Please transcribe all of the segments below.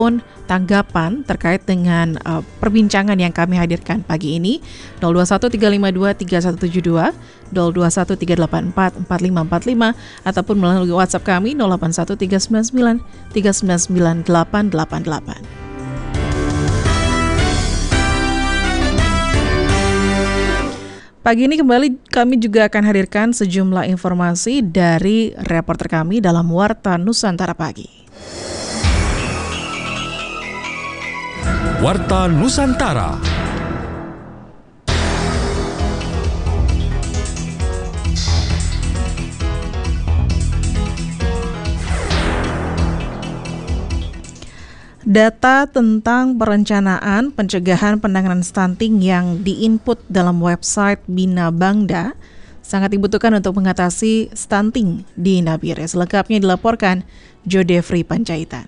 tanggapan terkait dengan perbincangan yang kami hadirkan pagi ini 0213523172, 0213844545 ataupun melalui WhatsApp kami 081399399888. Pagi ini kembali kami juga akan hadirkan sejumlah informasi dari reporter kami dalam Warta Nusantara Pagi. Warta Nusantara. Data tentang perencanaan pencegahan penanganan stunting yang diinput dalam website Bina Bangda sangat dibutuhkan untuk mengatasi stunting di Nabire. Selengkapnya dilaporkan Jodefri Panjaitan.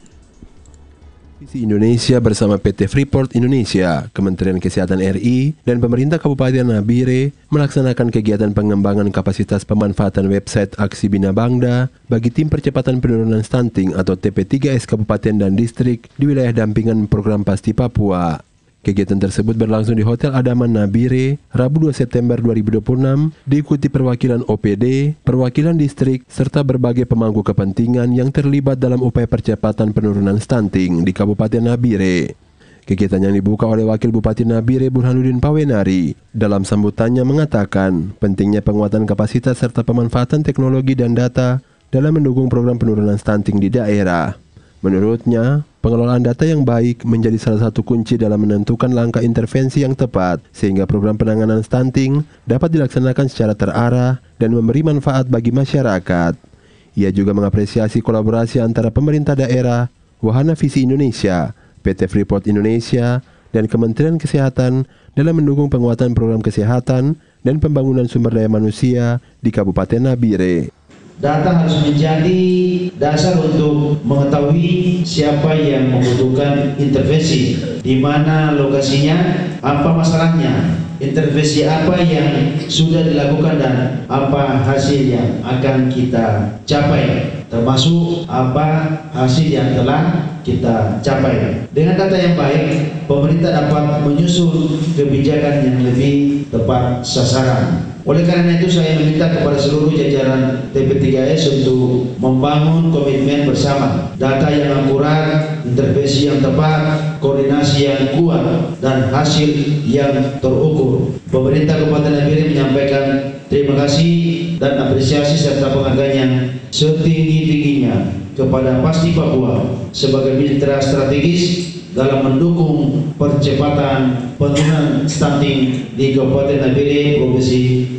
Visi Indonesia bersama PT Freeport Indonesia, Kementerian Kesehatan RI, dan pemerintah Kabupaten Nabire melaksanakan kegiatan pengembangan kapasitas pemanfaatan website Aksi Bina Bangda bagi tim percepatan penurunan stunting atau TP3S Kabupaten dan Distrik di wilayah dampingan program Pasti Papua. Kegiatan tersebut berlangsung di Hotel Adaman Nabire, Rabu 2 September 2026, diikuti perwakilan OPD, perwakilan distrik, serta berbagai pemangku kepentingan yang terlibat dalam upaya percepatan penurunan stunting di Kabupaten Nabire. Kegiatan yang dibuka oleh Wakil Bupati Nabire Burhanuddin Pawenari dalam sambutannya mengatakan pentingnya penguatan kapasitas serta pemanfaatan teknologi dan data dalam mendukung program penurunan stunting di daerah. Menurutnya, pengelolaan data yang baik menjadi salah satu kunci dalam menentukan langkah intervensi yang tepat sehingga program penanganan stunting dapat dilaksanakan secara terarah dan memberi manfaat bagi masyarakat. Ia juga mengapresiasi kolaborasi antara pemerintah daerah, Wahana Visi Indonesia, PT Freeport Indonesia, dan Kementerian Kesehatan dalam mendukung penguatan program kesehatan dan pembangunan sumber daya manusia di Kabupaten Nabire. Data harus menjadi dasar untuk mengetahui siapa yang membutuhkan intervensi, di mana lokasinya, apa masalahnya, intervensi apa yang sudah dilakukan dan apa hasil yang akan kita capai, termasuk apa hasil yang telah kita capai. Dengan data yang baik, pemerintah dapat menyusun kebijakan yang lebih tepat sasaran. Oleh karena itu saya meminta kepada seluruh jajaran TP3S untuk membangun komitmen bersama, data yang akurat, intervensi yang tepat, koordinasi yang kuat, dan hasil yang terukur. Pemerintah Kabupaten Nabire menyampaikan terima kasih dan apresiasi serta penghargaan yang setinggi-tingginya kepada Pasti Papua sebagai mitra strategis dalam mendukung percepatan penurunan stunting di Kabupaten Nabire, Provinsi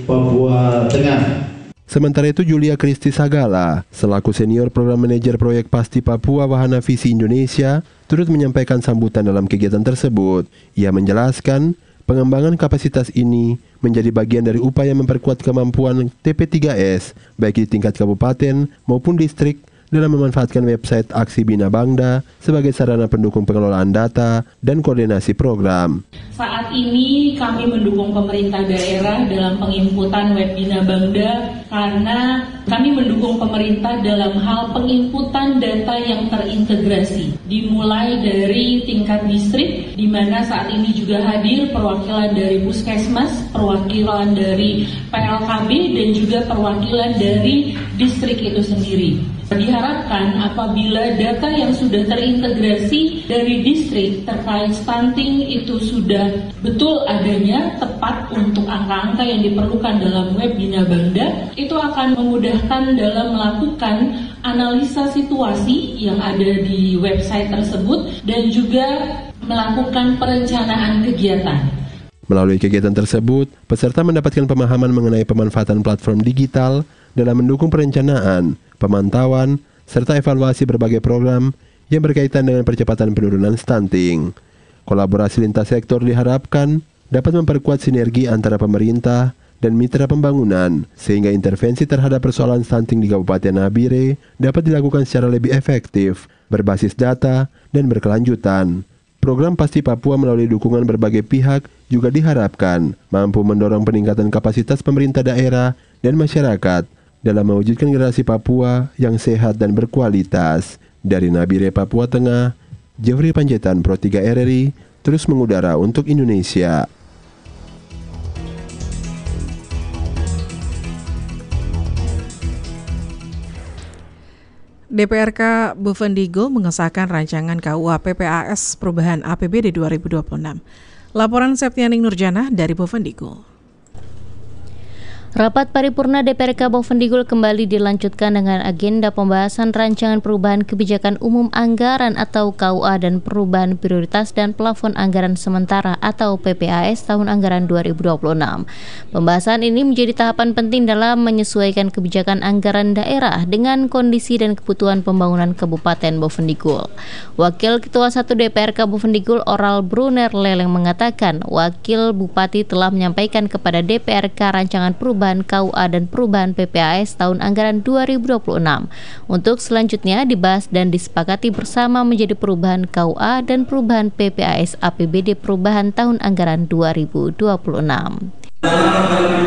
Papua Tengah. Sementara itu, Julia Kristi Sagala, selaku senior program manajer proyek Pasti Papua Wahana Visi Indonesia, turut menyampaikan sambutan dalam kegiatan tersebut. Ia menjelaskan, pengembangan kapasitas ini menjadi bagian dari upaya memperkuat kemampuan TP3S, baik di tingkat kabupaten maupun distrik, dalam memanfaatkan website Aksi Bina Bangda sebagai sarana pendukung pengelolaan data dan koordinasi program. Saat ini kami mendukung pemerintah daerah dalam penginputan web Bina Bangda karena kami mendukung pemerintah dalam hal penginputan data yang terintegrasi. Dimulai dari tingkat distrik, di mana saat ini juga hadir perwakilan dari Puskesmas, perwakilan dari PLKB, dan juga perwakilan dari distrik itu sendiri. Diharapkan apabila data yang sudah terintegrasi dari distrik terkait stunting itu sudah betul adanya, tepat untuk angka-angka yang diperlukan dalam web Bina Bangda, itu akan memudahkan dalam melakukan analisa situasi yang ada di website tersebut dan juga melakukan perencanaan kegiatan. Melalui kegiatan tersebut, peserta mendapatkan pemahaman mengenai pemanfaatan platform digital dalam mendukung perencanaan, pemantauan, serta evaluasi berbagai program yang berkaitan dengan percepatan penurunan stunting. Kolaborasi lintas sektor diharapkan dapat memperkuat sinergi antara pemerintah dan mitra pembangunan, sehingga intervensi terhadap persoalan stunting di Kabupaten Nabire dapat dilakukan secara lebih efektif, berbasis data, dan berkelanjutan. Program Pasti Papua melalui dukungan berbagai pihak juga diharapkan mampu mendorong peningkatan kapasitas pemerintah daerah dan masyarakat dalam mewujudkan generasi Papua yang sehat dan berkualitas. Dari Nabire, Papua Tengah, Jeffrey Panjaitan, Pro 3 RRI, terus mengudara untuk Indonesia. DPRK Bovendigul mengesahkan rancangan KUA PPAS perubahan APBD 2026. Laporan Septianing Nurjana dari Bovendigul. Rapat paripurna DPRK Bovendigul kembali dilanjutkan dengan agenda pembahasan rancangan perubahan kebijakan umum anggaran atau KUA dan perubahan prioritas dan plafon anggaran sementara atau PPAS tahun anggaran 2026. Pembahasan ini menjadi tahapan penting dalam menyesuaikan kebijakan anggaran daerah dengan kondisi dan kebutuhan pembangunan Kabupaten Bovendigul. Wakil Ketua 1 DPRK Bovendigul Oral Brunner Leleng mengatakan, Wakil Bupati telah menyampaikan kepada DPRK rancangan perubahan KUA dan perubahan PPAS tahun anggaran 2026 untuk selanjutnya dibahas dan disepakati bersama menjadi perubahan KUA dan perubahan PPAS APBD perubahan tahun anggaran 2026.